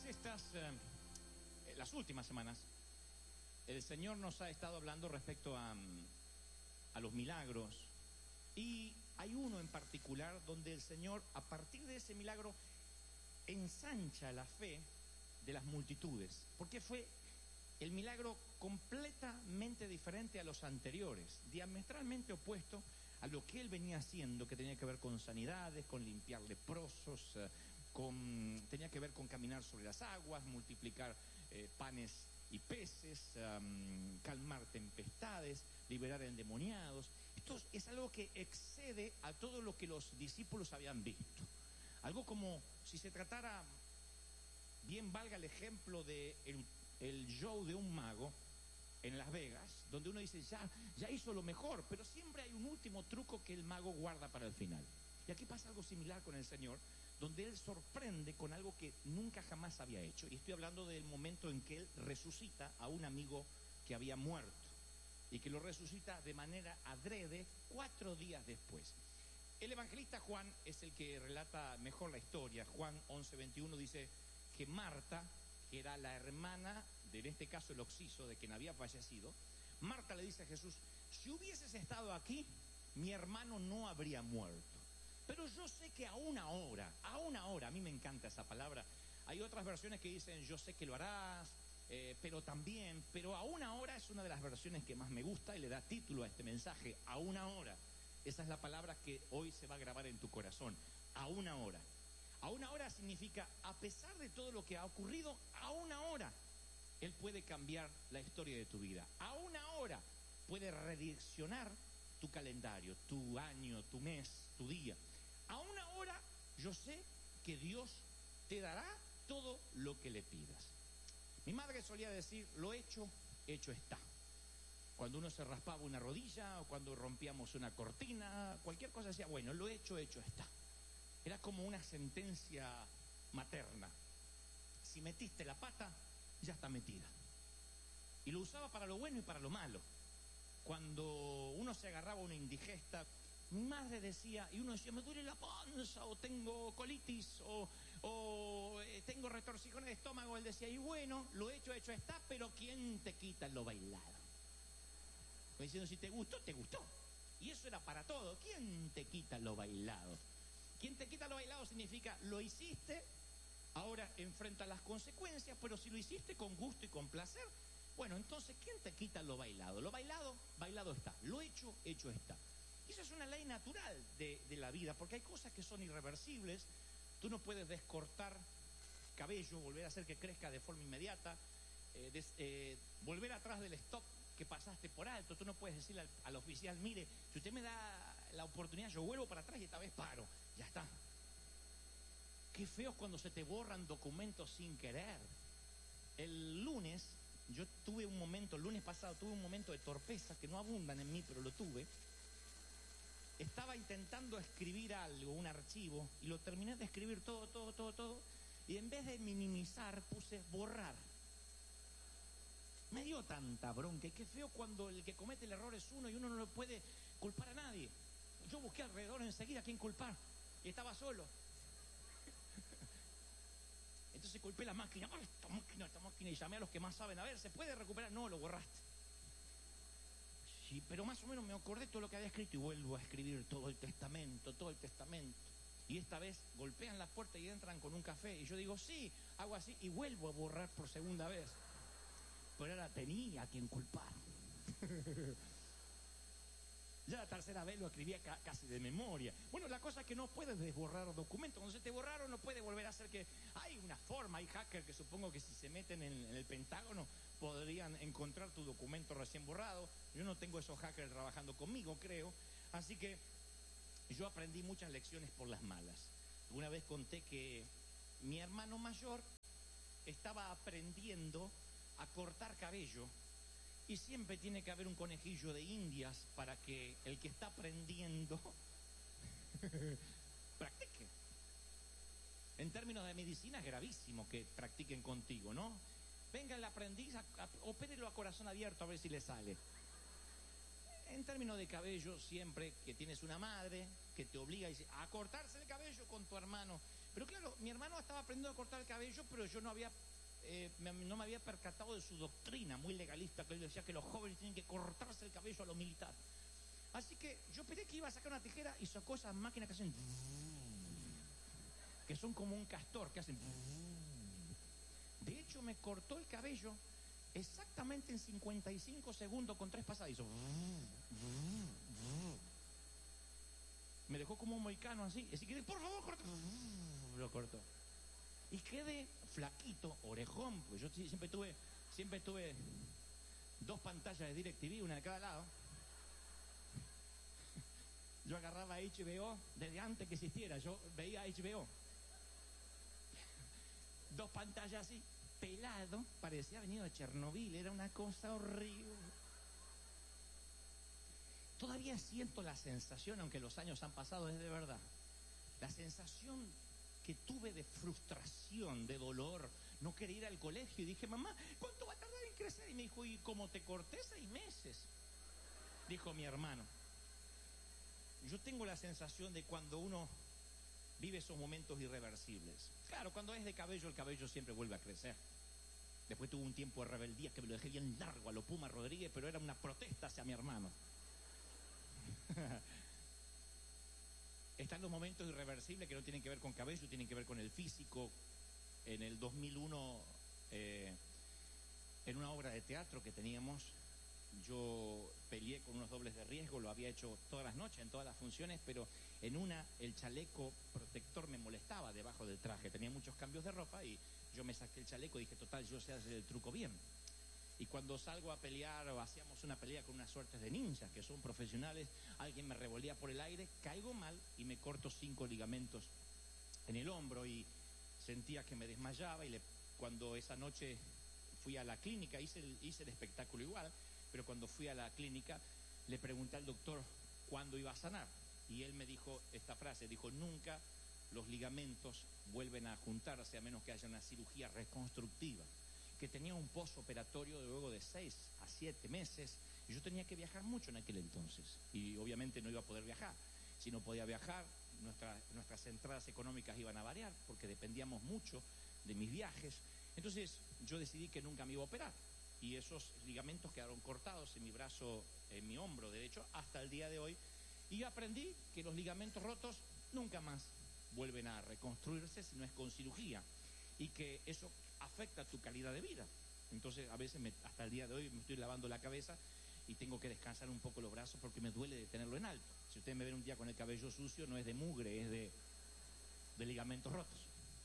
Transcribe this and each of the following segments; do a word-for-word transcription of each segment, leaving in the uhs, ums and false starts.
estas, eh, las últimas semanas, el Señor nos ha estado hablando respecto a, a los milagros. Y hay uno en particular donde el Señor, a partir de ese milagro, ensancha la fe de las multitudes. Porque fue el milagro completamente diferente a los anteriores, diametralmente opuesto a lo que él venía haciendo, que tenía que ver con sanidades, con limpiar leprosos, eh, con, tenía que ver con caminar sobre las aguas, multiplicar eh, panes y peces, um, calmar tempestades, liberar endemoniados. Esto es algo que excede a todo lo que los discípulos habían visto. Algo como si se tratara, bien valga el ejemplo de el, el show de un mago en Las Vegas, donde uno dice, ya, ya hizo lo mejor, pero siempre hay un último truco que el mago guarda para el final. Y aquí pasa algo similar con el Señor, donde Él sorprende con algo que nunca jamás había hecho. Y estoy hablando del momento en que Él resucita a un amigo que había muerto, y que lo resucita de manera adrede cuatro días después. El evangelista Juan es el que relata mejor la historia. Juan once veintiuno dice que Marta, que era la hermana de, en este caso, el occiso, de quien había fallecido, Marta le dice a Jesús, si hubieses estado aquí, mi hermano no habría muerto. Pero yo sé que aún ahora, aún ahora, a mí me encanta esa palabra. Hay otras versiones que dicen, yo sé que lo harás, eh, pero también, pero aún ahora es una de las versiones que más me gusta y le da título a este mensaje, aún ahora. Esa es la palabra que hoy se va a grabar en tu corazón, aún ahora. Aún ahora significa, a pesar de todo lo que ha ocurrido, aún ahora Él puede cambiar la historia de tu vida. Aún ahora puede redireccionar tu calendario, tu año, tu mes, tu día. Aún ahora yo sé que Dios te dará todo lo que le pidas. Mi madre solía decir, lo hecho, hecho está. Cuando uno se raspaba una rodilla o cuando rompíamos una cortina, cualquier cosa decía, bueno, lo hecho, hecho está. Era como una sentencia materna. Si metiste la pata, ya está metida. Y lo usaba para lo bueno y para lo malo. Cuando uno se agarraba una indigesta, mi madre decía, y uno decía, me duele la panza, o tengo colitis, o, o eh, tengo retorcijones de estómago. Él decía, y bueno, lo hecho, hecho está, pero ¿quién te quita lo bailado? Diciendo, si te gustó, te gustó. Y eso era para todo. ¿Quién te quita lo bailado? ¿Quién te quita lo bailado? Significa, lo hiciste, ahora enfrenta las consecuencias, pero si lo hiciste con gusto y con placer, bueno, entonces, ¿quién te quita lo bailado? Lo bailado, bailado está. Lo hecho, hecho está. Y eso es una ley natural de, de la vida, porque hay cosas que son irreversibles. Tú no puedes descortar cabello, volver a hacer que crezca de forma inmediata, eh, des, eh, volver atrás del stop que pasaste por alto. Tú no puedes decirle al, al oficial, mire, si usted me da la oportunidad, yo vuelvo para atrás y esta vez paro. Ya está. Qué feo cuando se te borran documentos sin querer. El lunes, yo tuve un momento, el lunes pasado tuve un momento de torpeza que no abundan en mí, pero lo tuve. Estaba intentando escribir algo, un archivo, y lo terminé de escribir todo, todo, todo, todo, y en vez de minimizar, puse borrar. Me dio tanta bronca, y qué feo cuando el que comete el error es uno y uno no lo puede culpar a nadie. Yo busqué alrededor enseguida a quién culpar, y estaba solo. Entonces culpé la máquina, oh, esta máquina, esta máquina, y llamé a los que más saben, a ver, ¿se puede recuperar? No, lo borraste. Sí, pero más o menos me acordé todo lo que había escrito y vuelvo a escribir todo el testamento, todo el testamento. Y esta vez golpean la puerta y entran con un café, y yo digo, sí, hago así, y vuelvo a borrar por segunda vez. Pero ahora tenía a quien culpar. Ya la tercera vez lo escribía ca casi de memoria. Bueno, la cosa es que no puedes desborrar documentos. Cuando se te borraron, no puedes volver a hacer que... Hay una forma, hay hackers que supongo que si se meten en, en el Pentágono podrían encontrar tu documento recién borrado. Yo no tengo esos hackers trabajando conmigo, creo. Así que yo aprendí muchas lecciones por las malas. Una vez conté que mi hermano mayor estaba aprendiendo a cortar cabello. Y siempre tiene que haber un conejillo de indias para que el que está aprendiendo practique. En términos de medicina es gravísimo que practiquen contigo, ¿no? Venga el aprendiz, a, a, opérelo a corazón abierto a ver si le sale. En términos de cabello, siempre que tienes una madre que te obliga a cortarse el cabello con tu hermano. Pero claro, mi hermano estaba aprendiendo a cortar el cabello, pero yo no había, eh, me, no me había percatado de su doctrina muy legalista, que él decía que los jóvenes tienen que cortarse el cabello a lo militar. Así que yo pedí que iba a sacar una tijera y sacó esas máquinas que hacen, que son como un castor, que hacen. De hecho, me cortó el cabello exactamente en cincuenta y cinco segundos con tres pasadas. Hizo. Me dejó como un moicano así. Así que, por favor, corta. Lo cortó. Y quedé flaquito, orejón, porque yo siempre tuve, siempre tuve dos pantallas de DirecTV, una de cada lado. Yo agarraba H B O desde antes que existiera, yo veía H B O. Dos pantallas así, pelado, parecía venido de Chernobyl, era una cosa horrible. Todavía siento la sensación, aunque los años han pasado, es de verdad, la sensación que tuve de frustración, de dolor, no quería ir al colegio, y dije, mamá, ¿cuánto va a tardar en crecer? Y me dijo, ¿y cómo te corté? Seis meses, dijo mi hermano. Yo tengo la sensación de cuando uno vive esos momentos irreversibles. Claro, cuando es de cabello, el cabello siempre vuelve a crecer. Después tuve un tiempo de rebeldía que me lo dejé bien largo a lo Puma Rodríguez, pero era una protesta hacia mi hermano. Están los momentos irreversibles que no tienen que ver con cabello, tienen que ver con el físico. En el dos mil uno, eh, en una obra de teatro que teníamos, yo peleé con unos dobles de riesgo, lo había hecho todas las noches, en todas las funciones, pero en una el chaleco protector me molestaba debajo del traje, tenía muchos cambios de ropa y yo me saqué el chaleco y dije, total, yo sé hacer el truco bien. Y cuando salgo a pelear o hacíamos una pelea con unas suertes de ninjas que son profesionales, alguien me revolea por el aire, caigo mal y me corto cinco ligamentos en el hombro y sentía que me desmayaba. Y le, cuando esa noche fui a la clínica, hice el, hice el espectáculo igual, pero cuando fui a la clínica le pregunté al doctor cuándo iba a sanar y él me dijo esta frase, dijo, nunca los ligamentos vuelven a juntarse a menos que haya una cirugía reconstructiva, que tenía un postoperatorio de luego de seis a siete meses y yo tenía que viajar mucho en aquel entonces y obviamente no iba a poder viajar. Si no podía viajar, nuestra, nuestras entradas económicas iban a variar porque dependíamos mucho de mis viajes. Entonces yo decidí que nunca me iba a operar y esos ligamentos quedaron cortados en mi brazo, en mi hombro derecho hasta el día de hoy, y aprendí que los ligamentos rotos nunca más vuelven a reconstruirse si no es con cirugía y que eso afecta tu calidad de vida. Entonces a veces me, hasta el día de hoy me estoy lavando la cabeza y tengo que descansar un poco los brazos porque me duele de tenerlo en alto. Si ustedes me ven un día con el cabello sucio, no es de mugre, es de, de ligamentos rotos.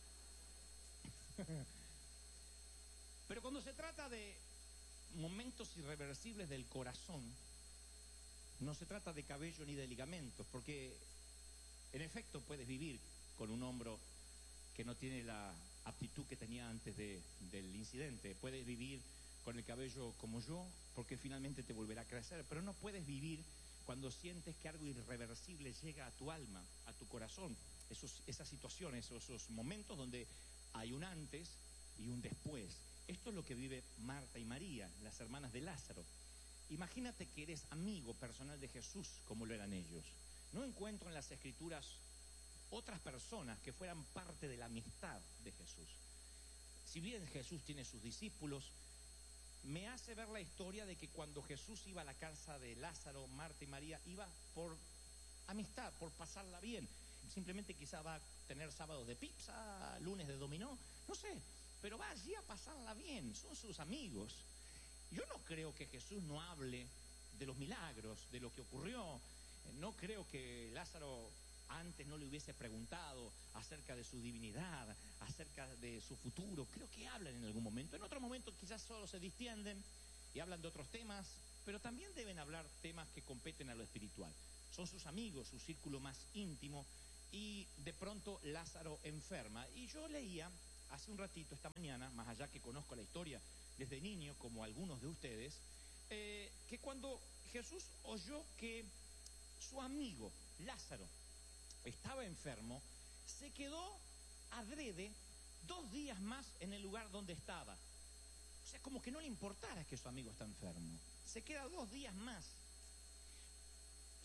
Pero cuando se trata de momentos irreversibles del corazón, no se trata de cabello ni de ligamentos, porque en efecto puedes vivir con un hombro que no tiene la aptitud que tenía antes de, del incidente. Puedes vivir con el cabello como yo, porque finalmente te volverá a crecer, pero no puedes vivir cuando sientes que algo irreversible llega a tu alma, a tu corazón. Esos, esas situaciones, esos momentos donde hay un antes y un después. Esto es lo que vive Marta y María, las hermanas de Lázaro. Imagínate que eres amigo personal de Jesús como lo eran ellos. No encuentro en las Escrituras otras personas que fueran parte de la amistad de Jesús. Si bien Jesús tiene sus discípulos, me hace ver la historia de que cuando Jesús iba a la casa de Lázaro, Marta y María, iba por amistad, por pasarla bien. Simplemente quizá va a tener sábados de pizza, lunes de dominó, no sé, pero va allí a pasarla bien, son sus amigos. Yo no creo que Jesús no hable de los milagros, de lo que ocurrió. No creo que Lázaro antes no le hubiese preguntado acerca de su divinidad, acerca de su futuro. Creo que hablan en algún momento. En otro momento quizás solo se distienden y hablan de otros temas, pero también deben hablar temas que competen a lo espiritual. Son sus amigos, su círculo más íntimo, y de pronto Lázaro enferma. Y yo leía hace un ratito, esta mañana, más allá que conozco la historia desde niño, como algunos de ustedes, eh, que cuando Jesús oyó que su amigo Lázaro estaba enfermo, se quedó adrede dos días más en el lugar donde estaba. O sea, como que no le importara que su amigo está enfermo. Se queda dos días más.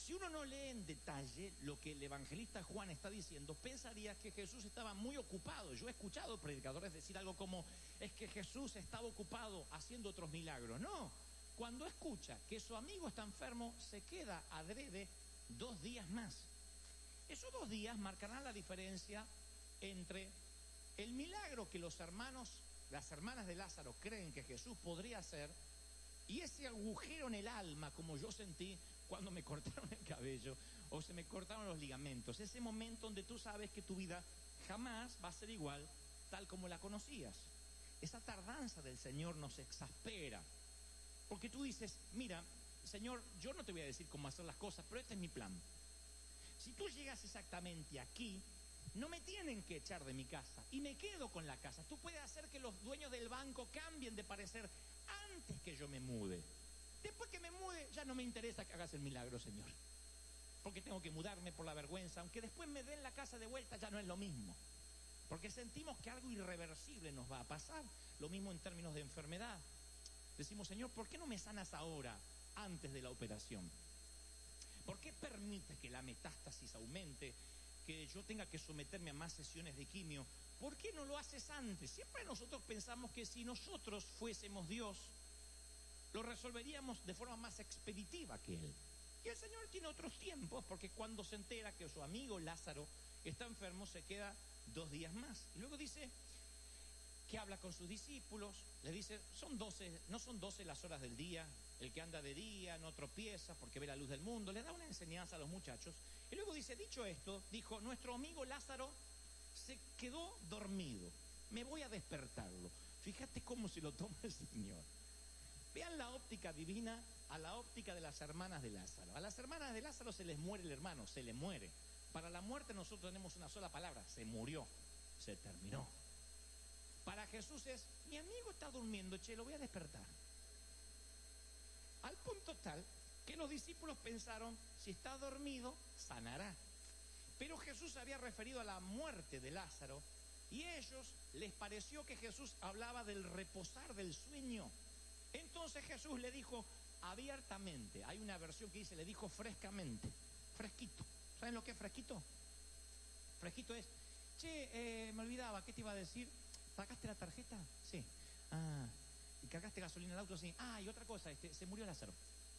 Si uno no lee en detalle lo que el evangelista Juan está diciendo, pensaría que Jesús estaba muy ocupado. Yo he escuchado predicadores decir algo como, es que Jesús estaba ocupado haciendo otros milagros. No, cuando escucha que su amigo está enfermo, se queda adrede dos días más. Esos dos días marcarán la diferencia entre el milagro que los hermanos, las hermanas de Lázaro creen que Jesús podría hacer, y ese agujero en el alma, como yo sentí cuando me cortaron el cabello o se me cortaron los ligamentos. Ese momento donde tú sabes que tu vida jamás va a ser igual tal como la conocías. Esa tardanza del Señor nos exaspera, porque tú dices, mira, Señor, yo no te voy a decir cómo hacer las cosas, pero este es mi plan. Si tú llegas exactamente aquí, no me tienen que echar de mi casa y me quedo con la casa. Tú puedes hacer que los dueños del banco cambien de parecer antes que yo me mude. Después que me mude, ya no me interesa que hagas el milagro, Señor, porque tengo que mudarme por la vergüenza. Aunque después me den la casa de vuelta, ya no es lo mismo, porque sentimos que algo irreversible nos va a pasar. Lo mismo en términos de enfermedad. Decimos, Señor, ¿por qué no me sanas ahora, antes de la operación? ¿Por qué permites que la metástasis aumente, que yo tenga que someterme a más sesiones de quimio? ¿Por qué no lo haces antes? Siempre nosotros pensamos que si nosotros fuésemos Dios, lo resolveríamos de forma más expeditiva que Él. Y el Señor tiene otros tiempos, porque cuando se entera que su amigo Lázaro está enfermo, se queda dos días más. Y luego dice que habla con sus discípulos, le dice, son doce, no son doce las horas del día, el que anda de día no tropieza porque ve la luz del mundo. Le da una enseñanza a los muchachos. Y luego dice, dicho esto, dijo, nuestro amigo Lázaro se quedó dormido, me voy a despertarlo. Fíjate cómo se lo toma el Señor. Vean la óptica divina a la óptica de las hermanas de Lázaro. A las hermanas de Lázaro se les muere el hermano, se les muere. Para la muerte nosotros tenemos una sola palabra, se murió, se terminó. Para Jesús es, mi amigo está durmiendo, che, lo voy a despertar. Al punto tal que los discípulos pensaron, si está dormido, sanará. Pero Jesús se había referido a la muerte de Lázaro y a ellos les pareció que Jesús hablaba del reposar del sueño. Entonces Jesús le dijo abiertamente, hay una versión que dice, le dijo frescamente, fresquito. ¿Saben lo que es fresquito? Fresquito es, che, eh, me olvidaba, ¿qué te iba a decir? ¿Pagaste la tarjeta? Sí. Ah, ¿y cargaste gasolina al auto? Sí. Ah, y otra cosa, este, se murió Lázaro.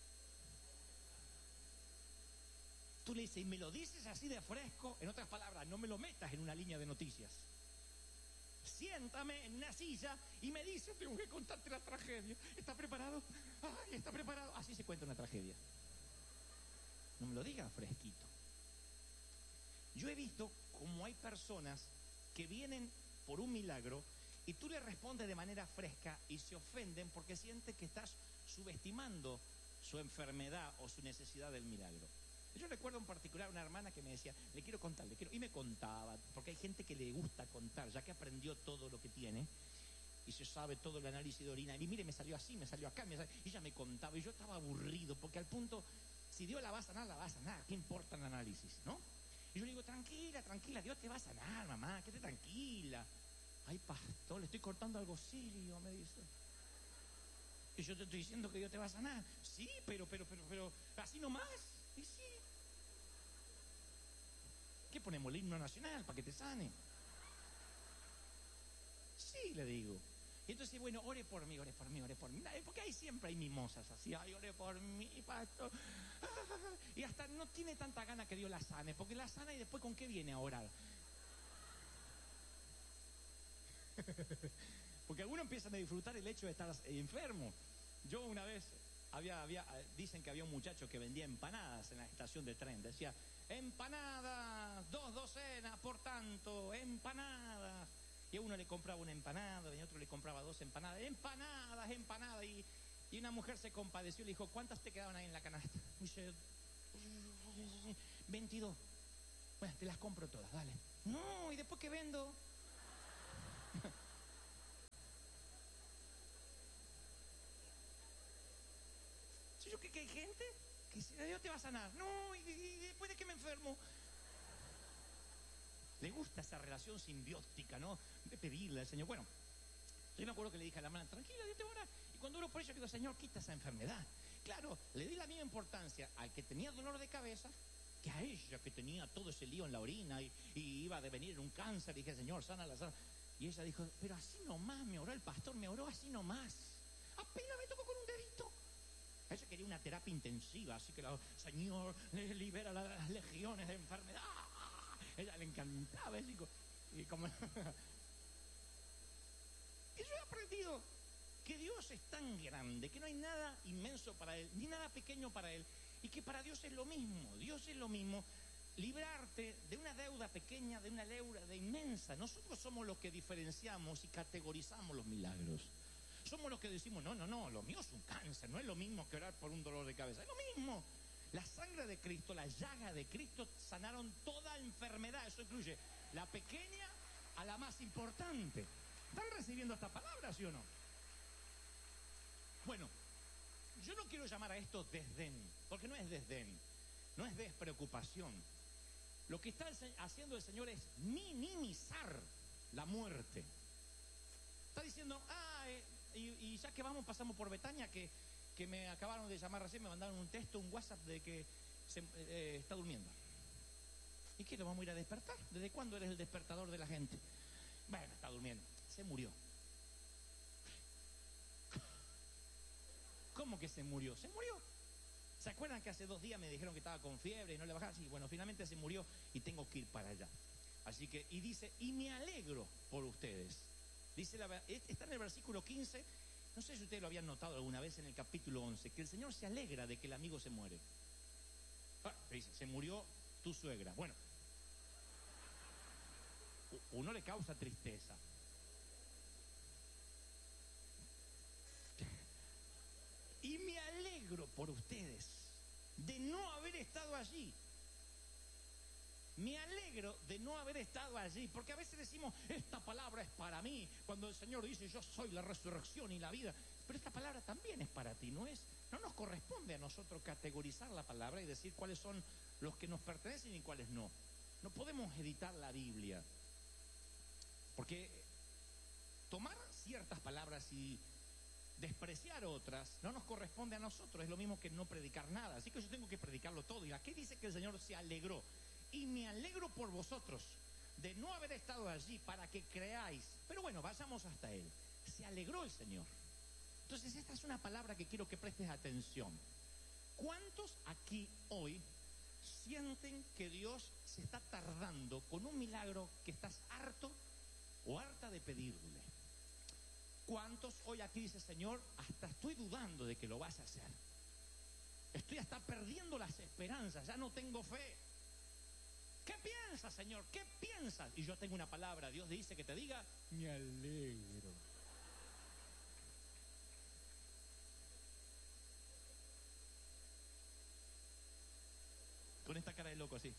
Tú le dices, y me lo dices así de fresco, en otras palabras, no me lo metas en una línea de noticias. Siéntame en una silla y me dice, tengo que contarte la tragedia. ¿Está preparado? Ay, está preparado. Así se cuenta una tragedia. No me lo digas fresquito. Yo he visto cómo hay personas que vienen por un milagro y tú le respondes de manera fresca y se ofenden porque sienten que estás subestimando su enfermedad o su necesidad del milagro. Yo recuerdo en particular una hermana que me decía, le quiero contar, le quiero, y me contaba, porque hay gente que le gusta contar, ya que aprendió todo lo que tiene, y se sabe todo el análisis de orina, y mire, me salió así, me salió acá, me salió, y ella me contaba, y yo estaba aburrido, porque al punto, si Dios la va a sanar, la va a sanar, ¿qué importa el análisis, no? Y yo le digo, tranquila, tranquila, Dios te va a sanar, mamá, quédate tranquila. Ay, pastor, le estoy cortando algo serio, me dice. Y yo te estoy diciendo que Dios te va a sanar. Sí, pero, pero, pero, pero, así nomás. Y sí. ¿Qué ponemos? El himno nacional para que te sane. Sí, le digo. Y entonces, bueno, ore por mí, ore por mí, ore por mí. Porque ahí siempre hay mimosas así. Ay, ore por mí, pastor. Y hasta no tiene tanta gana que Dios la sane, porque la sana y después ¿con qué viene a orar? Porque algunos empiezan a disfrutar el hecho de estar enfermo. Yo una vez, había, había, dicen que había un muchacho que vendía empanadas en la estación de tren. Decía, empanadas, dos docenas, por tanto, empanadas. Y a uno le compraba una empanada, y a otro le compraba dos empanadas. Empanadas, empanadas. Y, y una mujer se compadeció y le dijo, ¿cuántas te quedaban ahí en la canasta? Y dice, veintidós. Bueno, te las compro todas, dale. No, ¿y después qué vendo? ¿Yo que, que hay gente que dice, Dios te va a sanar? No, y, y después de que me enfermo. Le gusta esa relación simbiótica, ¿no? De pedirle al Señor. Bueno, yo me acuerdo que le dije a la hermana, tranquila, Dios te va a orar. Y cuando oro por ella, le digo, Señor, quita esa enfermedad. Claro, le di la misma importancia al que tenía dolor de cabeza que a ella, que tenía todo ese lío en la orina y, y iba a devenir en un cáncer. Y dije, Señor, sana la sana. Y ella dijo, pero así nomás me oró el pastor, me oró así nomás. Apenas me tocó con un dedito. Ella quería una terapia intensiva, así que la, Señor, le libera las legiones de enfermedad. Ella le encantaba, el chico. Y como... y yo he aprendido que Dios es tan grande, que no hay nada inmenso para Él, ni nada pequeño para Él, y que para Dios es lo mismo. Dios es lo mismo. Librarte de una deuda pequeña, de una deuda inmensa. Nosotros somos los que diferenciamos y categorizamos los milagros. Somos los que decimos, no, no, no, lo mío es un cáncer, no es lo mismo que orar por un dolor de cabeza, es lo mismo. La sangre de Cristo, la llaga de Cristo sanaron toda enfermedad. Eso incluye la pequeña a la más importante. ¿Están recibiendo esta palabra, sí o no? Bueno, yo no quiero llamar a esto desdén, porque no es desdén, no es despreocupación. Lo que está haciendo el Señor es minimizar la muerte. Está diciendo, ah, eh, y, y ya que vamos, pasamos por Betania, que, que me acabaron de llamar recién, me mandaron un texto, un WhatsApp de que se, eh, está durmiendo. ¿Y qué, lo vamos a ir a despertar? ¿Desde cuándo eres el despertador de la gente? Bueno, está durmiendo, se murió. ¿Cómo que se murió? Se murió. ¿Se acuerdan que hace dos días me dijeron que estaba con fiebre y no le bajaba? Sí, bueno, finalmente se murió y tengo que ir para allá. Así que, y dice, y me alegro por ustedes. Dice la, está en el versículo quince, no sé si ustedes lo habían notado alguna vez en el capítulo once, que el Señor se alegra de que el amigo se muere. Ah, dice, se murió tu suegra. Bueno, uno le causa tristeza. Y me alegro por ustedes de no haber estado allí. Me alegro de no haber estado allí, porque a veces decimos, esta palabra es para mí, cuando el Señor dice, yo soy la resurrección y la vida. Pero esta palabra también es para ti, no es, no nos corresponde a nosotros categorizar la palabra y decir cuáles son los que nos pertenecen y cuáles no. No podemos editar la Biblia, porque tomar ciertas palabras y despreciar otras no nos corresponde a nosotros. Es lo mismo que no predicar nada, así que yo tengo que predicarlo todo. ¿Y aquí dice que el Señor se alegró? Y me alegro por vosotros de no haber estado allí para que creáis. Pero bueno, vayamos hasta Él. Se alegró el Señor. Entonces esta es una palabra que quiero que prestes atención. ¿Cuántos aquí hoy sienten que Dios se está tardando con un milagro que estás harto o harta de pedirle? ¿Cuántos hoy aquí dicen, Señor, hasta estoy dudando de que lo vas a hacer? Estoy hasta perdiendo las esperanzas, ya no tengo fe. ¿Qué piensas, Señor? ¿Qué piensas? Y yo tengo una palabra, Dios dice que te diga, me alegro. Con esta cara de loco así.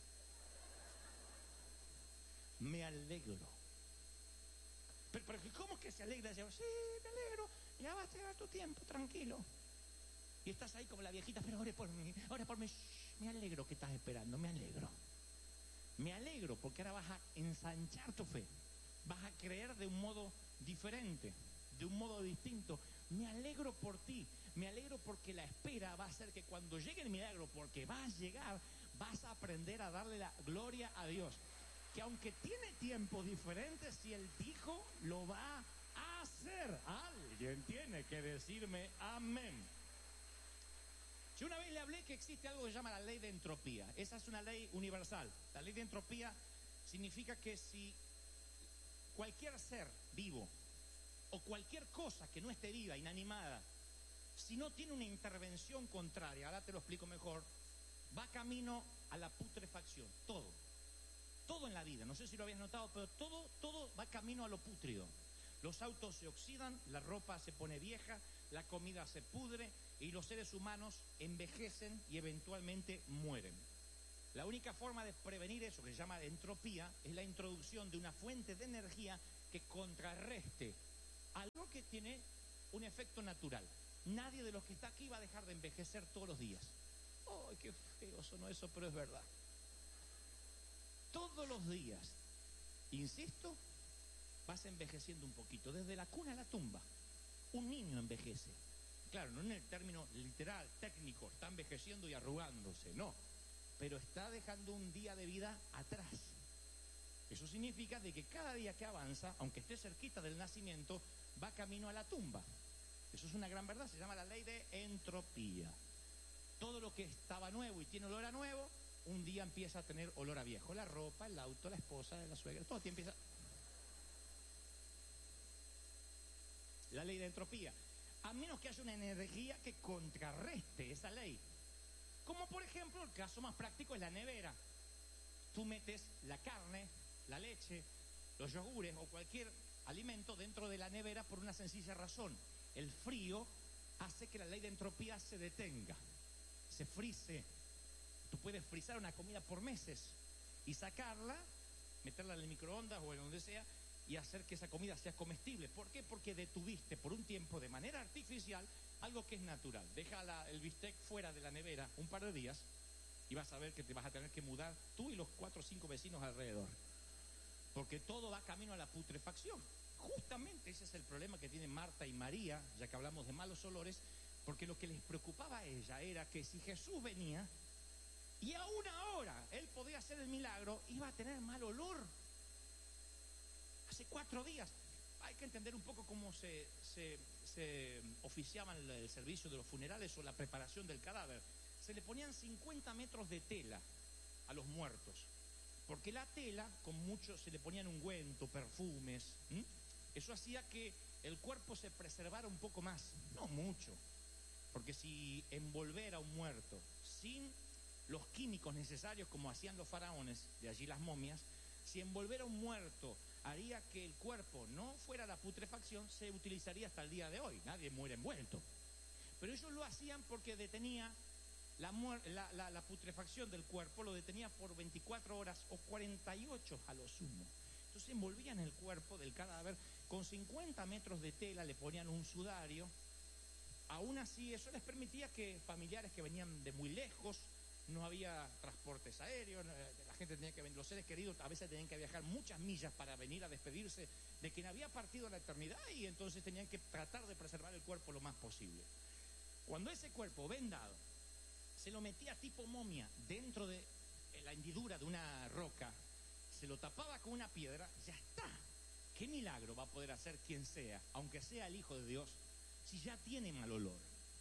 Me alegro. Pero, pero ¿cómo es que se alegra? Yo, sí, me alegro, ya va a llegar tu tiempo, tranquilo. Y estás ahí como la viejita, pero ore por mí, ore por mí. Shh, me alegro que estás esperando, me alegro. Me alegro porque ahora vas a ensanchar tu fe. Vas a creer de un modo diferente, de un modo distinto. Me alegro por ti, me alegro porque la espera va a hacer que cuando llegue el milagro, porque va a llegar, vas a aprender a darle la gloria a Dios. Que aunque tiene tiempos diferentes, si Él dijo, lo va a hacer. Alguien tiene que decirme amén. Yo una vez le hablé que existe algo que se llama la ley de entropía. Esa es una ley universal. La ley de entropía significa que si cualquier ser vivo o cualquier cosa que no esté viva, inanimada, si no tiene una intervención contraria, ahora te lo explico mejor, va camino a la putrefacción. Todo. Todo en la vida, no sé si lo habías notado, pero todo, todo va camino a lo pútrido. Los autos se oxidan, la ropa se pone vieja, la comida se pudre y los seres humanos envejecen y eventualmente mueren. La única forma de prevenir eso, que se llama entropía, es la introducción de una fuente de energía que contrarreste algo que tiene un efecto natural. Nadie de los que está aquí va a dejar de envejecer todos los días. ¡Ay, qué feo sonó eso, pero es verdad! Todos los días, insisto, vas envejeciendo un poquito, desde la cuna a la tumba. Un niño envejece, Claro, no en el término literal, técnico, está envejeciendo y arrugándose, no. Pero está dejando un día de vida atrás. Eso significa de que cada día que avanza, aunque esté cerquita del nacimiento, va camino a la tumba. Eso es una gran verdad, se llama la ley de entropía. Todo lo que estaba nuevo y tiene olor a nuevo, un día empieza a tener olor a viejo. La ropa, el auto, la esposa, la suegra, todo empieza. La ley de entropía. A menos que haya una energía que contrarreste esa ley. Como por ejemplo, el caso más práctico es la nevera. Tú metes la carne, la leche, los yogures o cualquier alimento dentro de la nevera por una sencilla razón. El frío hace que la ley de entropía se detenga, se frise. Tú puedes frizar una comida por meses y sacarla, meterla en el microondas o en donde sea y hacer que esa comida sea comestible. ¿Por qué? Porque detuviste por un tiempo de manera artificial algo que es natural. Deja la, el bistec fuera de la nevera un par de días y vas a ver que te vas a tener que mudar tú y los cuatro o cinco vecinos alrededor. Porque todo va camino a la putrefacción. Justamente ese es el problema que tienen Marta y María, ya que hablamos de malos olores, porque lo que les preocupaba a ella era que si Jesús venía y aún ahora él podía hacer el milagro, iba a tener mal olor. Hace cuatro días. Hay que entender un poco cómo se, se, se oficiaban el, el servicio de los funerales o la preparación del cadáver. Se le ponían cincuenta metros de tela a los muertos, porque la tela, con mucho, se le ponían ungüento, perfumes. ¿m? Eso hacía que el cuerpo se preservara un poco más, no mucho, porque si envolver a un muerto sin los químicos necesarios como hacían los faraones, de allí las momias, si envolver a un muerto haría que el cuerpo no fuera a la putrefacción, se utilizaría hasta el día de hoy. Nadie muere envuelto. Pero ellos lo hacían porque detenía la, la, la, la putrefacción del cuerpo, lo detenía por veinticuatro horas o cuarenta y ocho a lo sumo. Entonces envolvían el cuerpo del cadáver con cincuenta metros de tela, le ponían un sudario. Aún así, eso les permitía que familiares que venían de muy lejos, no había transportes aéreos, la gente tenía que venir, los seres queridos a veces tenían que viajar muchas millas para venir a despedirse de quien había partido a la eternidad, y entonces tenían que tratar de preservar el cuerpo lo más posible. Cuando ese cuerpo vendado se lo metía tipo momia dentro de la hendidura de una roca, se lo tapaba con una piedra, ya está. ¿Qué milagro va a poder hacer quien sea, aunque sea el Hijo de Dios, si ya tiene mal olor?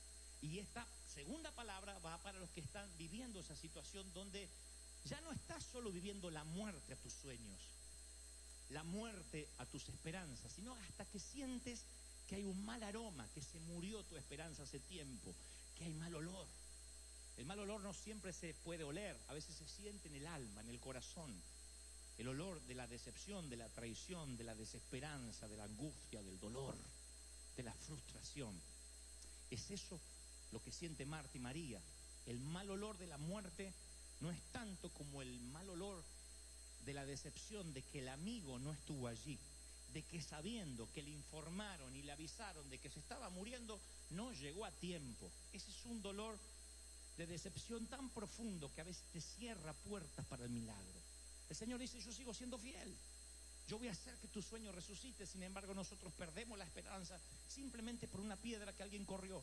Y esta segunda palabra va para los que están viviendo esa situación donde ya no estás solo viviendo la muerte a tus sueños, la muerte a tus esperanzas, sino hasta que sientes que hay un mal aroma, que se murió tu esperanza hace tiempo, que hay mal olor. El mal olor no siempre se puede oler, a veces se siente en el alma, en el corazón. El olor de la decepción, de la traición, de la desesperanza, de la angustia, del dolor, de la frustración. Es eso lo que siente Marta y María. El mal olor de la muerte no es tanto como el mal olor de la decepción de que el amigo no estuvo allí, de que sabiendo que le informaron y le avisaron de que se estaba muriendo, no llegó a tiempo. Ese es un dolor de decepción tan profundo que a veces te cierra puertas para el milagro. El Señor dice: yo sigo siendo fiel, yo voy a hacer que tu sueño resucite. Sin embargo, nosotros perdemos la esperanza simplemente por una piedra que alguien corrió.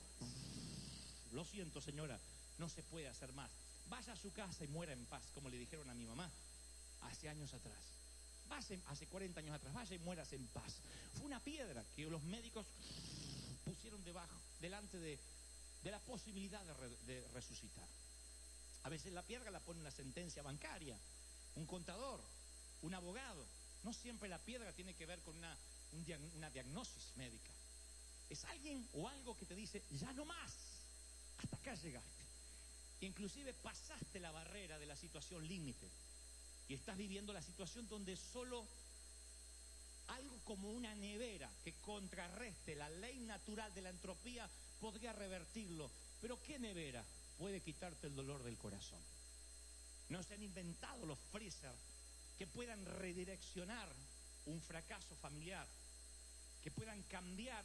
Lo siento, señora, no se puede hacer más. Vaya a su casa y muera en paz, como le dijeron a mi mamá hace años atrás. Vaya, hace cuarenta años atrás, vaya y muérase en paz. Fue una piedra que los médicos pusieron debajo, delante de, de la posibilidad de, re, de resucitar. A veces la piedra la pone una sentencia bancaria, un contador, un abogado. No siempre la piedra tiene que ver con una, un diag, una diagnosis médica. Es alguien o algo que te dice: ya no más, hasta acá llegaste. Inclusive pasaste la barrera de la situación límite y estás viviendo la situación donde solo algo como una nevera que contrarreste la ley natural de la entropía podría revertirlo. Pero ¿qué nevera puede quitarte el dolor del corazón? No se han inventado los freezer que puedan redireccionar un fracaso familiar, que puedan cambiar